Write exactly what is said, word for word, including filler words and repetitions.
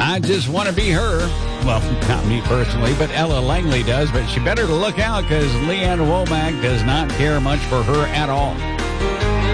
I just want to be her. Well, not me personally, but Ella Langley does. But she better look out because Leanne Womack does not care much for her at all.